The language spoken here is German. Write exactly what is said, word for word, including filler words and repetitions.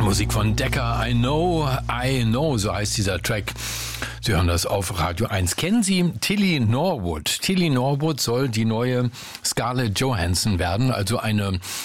Musik von Decca, I Know, I Know, so heißt dieser Track. Sie hören das auf Radio eins. Kennen Sie Tilly Norwood? Tilly Norwood soll die neue Scarlett Johansson werden, also eine